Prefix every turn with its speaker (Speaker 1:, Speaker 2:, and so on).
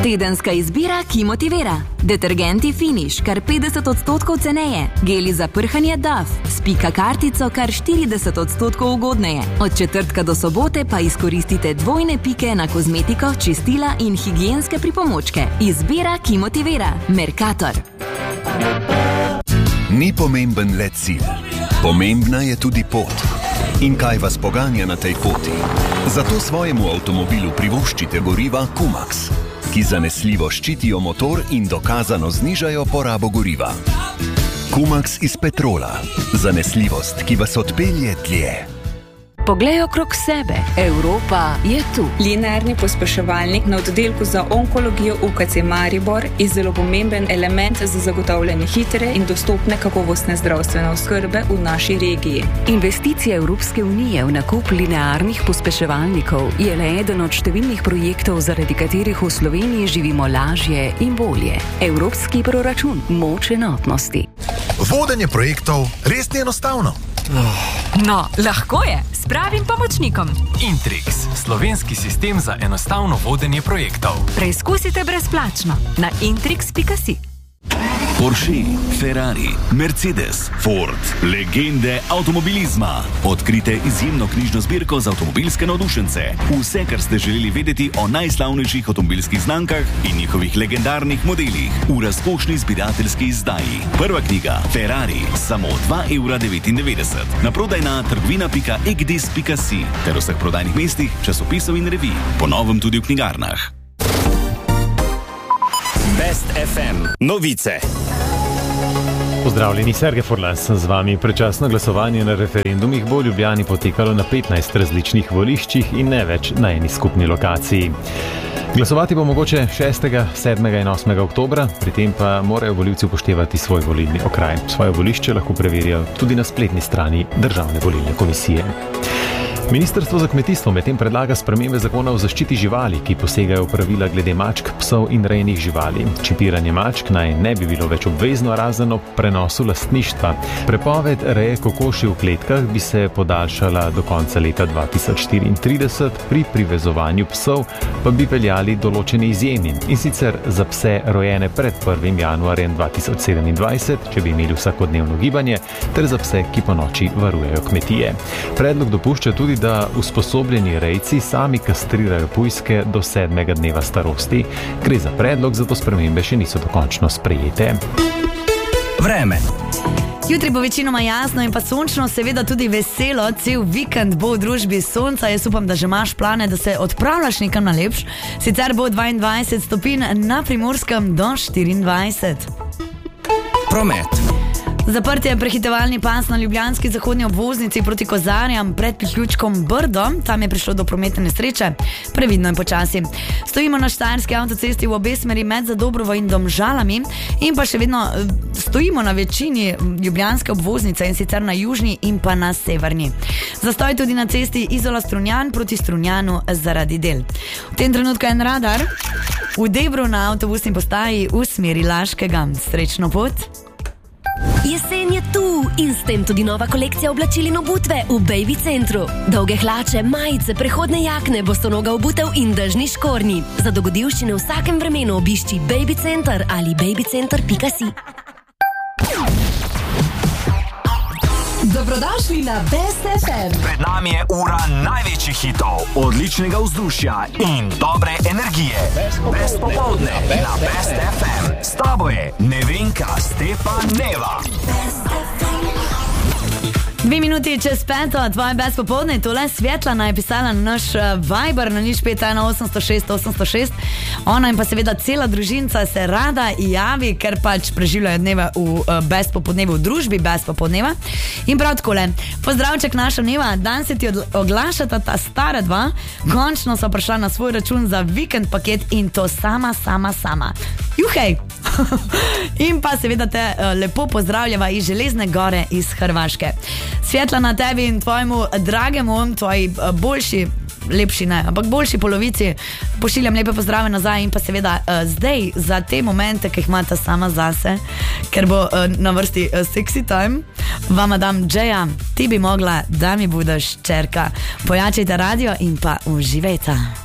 Speaker 1: Tedenska izbira, ki motivira. Detergenti Finish, kar 50% ceneje. Geli za prhanje Dove, s pika kartico kar 40% ugodneje. Od četrtka do sobote pa izkoristite dvojne pike na kozmetiko, čistila in higienske pripomočke. Izbira, ki motivira. Mercator.
Speaker 2: Ni pomemben le cilj. Pomembna je tudi pot. In kaj vas poganja na tej poti? Zato svojemu avtomobilu privoščite goriva Kumax, ki zanesljivo ščitijo motor in dokazano znižajo porabo goriva. Kumax iz petrola. Zanesljivost, ki vas odpelje dlje.
Speaker 1: Poglej okrog sebe. Evropa je tu.
Speaker 3: Linearni pospeševalnik na oddelku za onkologijo UKC Maribor je zelo pomemben element za zagotavljanje hitre in dostopne kakovostne zdravstvene oskrbe v naši regiji.
Speaker 1: Investicija Evropske unije v nakup linearnih pospeševalnikov je le eden od številnih projektov, zaradi katerih v Sloveniji živimo lažje in bolje. Evropski proračun, moč enotnosti.
Speaker 4: Vodenje projektov res ni enostavno.
Speaker 5: No, lahko je, s pravim pomočnikom.
Speaker 6: Intrix, slovenski sistem za enostavno vodenje projektov.
Speaker 5: Preizkusite brezplačno na intrix.si.
Speaker 7: Porsche, Ferrari, Mercedes, Ford, legende avtomobilizma. Odkrite izjemno knjižno zbirko za avtomobilske navdušence. Vse, kar ste želeli vedeti o najslavnejših avtomobilskih znamkah in njihovih legendarnih modelih v razkošni zbirateljski izdaji. Prva knjiga, Ferrari, samo 2,99 €. Naprodaj na trgovina.egdis.si ter vseh prodajnih mestih, časopisov in revij. Po novem tudi v knjigarnah.
Speaker 8: Best FM novice.
Speaker 9: Pozdravljeni, Sergej Forlas sem z vami. Predčasno glasovanje na referendumih bo v Ljubljani potekalo na 15 različnih voliščih in ne več na eni skupni lokaciji. Glasovati bo mogoče 6., 7. in 8. oktobra, pri tem pa morajo volivci upoštevati svoj volilni okraj. Svoje volišče lahko preverijo tudi na spletni strani Državne volilne komisije. Ministrstvo za kmetijstvo medtem predlaga spremembe zakona o zaščiti živali, ki posegajo v pravila glede mačk, psov in rejnih živali. Čipiranje mačk naj ne bi bilo več obvezno, razen ob prenosu lastništva. Prepoved reje kokoši v kletkah bi se podaljšala do konca leta 2034, pri privezovanju psov pa bi veljali določene izjemi, in sicer za pse rojene pred 1. januarjem 2027, če bi imeli vsakodnevno gibanje, ter za pse, ki po noči varujejo kmetije. Predlog dopušča tudi, da usposobljeni rejci sami kastrirajo pujske do 7. dneva starosti. Gre za predlog, zato spremembe še niso dokončno sprejete.
Speaker 8: Vreme.
Speaker 10: Jutri bo večinoma jasno in pa sončno, seveda tudi veselo. Cel vikend bo v družbi sonca. Jaz upam, da že imaš plane, da se odpravljaš nekam na lepš. Sicer bo 22 stopinj, na Primorskem do 24.
Speaker 8: Promet.
Speaker 10: Zaprt je prehitevalni pas na ljubljanski zahodni obvoznici proti Kozarjam pred priključkom Brdo. Tam je prišlo do prometne nesreče. Previdno in počasi. Stojimo na Štajerski avtocesti v obe smeri med Zadobrovo in Domžalami in pa še vedno stojimo na večini ljubljanske obvoznice, in sicer na južni in pa na severni. Zastoj tudi na cesti Izola-Strunjan proti Strunjanu zaradi del. V tem trenutku en radar v Debru na avtobusni postaji v smeri Laškega. Srečno pot!
Speaker 11: Jesen je tu in s tem tudi nova kolekcija oblačil in obutve v Baby Centru. Dolge hlače, majice, prehodne jakne, bostonoga obutev in dežni škornji. Za dogodivščine v vsakem vremenu obišči Baby Center ali babycenter.si.
Speaker 12: Dobrodošli na Best FM.
Speaker 8: Pred nami je ura največjih hitov, odličnega vzdušja in dobre energije. Best popoldne na Best FM. S tabo je Nevenka Stepaneva.
Speaker 10: 2 minuti čez 5, tvoje Best popoldne, tole Svetlana je pisala na naš Viber na 051 806 806. Ona in pa seveda cela družinca se rada javi, ker pač preživljajo dneve v Best popodnevu, v družbi Best popodneva. In prav takole, pozdravček naša Neva, dan se ti oglašata ta stara dva, končno so prišla na svoj račun za vikend paket in to sama. Juhej! In pa seveda te lepo pozdravljava iz Železne Gore iz Hrvaške. Svetlana, tebi in tvojemu dragemu, tvoji lepši ne, ampak boljši polovici pošiljam lepe pozdrave nazaj in pa seveda zdaj za te momente, ki jih imata sama zase, ker bo na vrsti sexy time, vama dam Džeja, ti bi mogla, da mi budeš čerka. Pojačajte radio in pa uživajte.